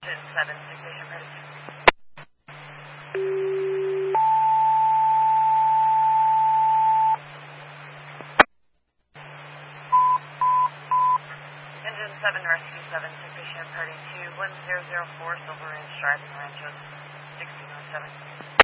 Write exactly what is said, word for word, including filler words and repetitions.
Engine seven, station ready. Engine seven, Rescue seven, Station Party two one zero zero four, Silver Ranch Drive, Rancho sixteen oh seven.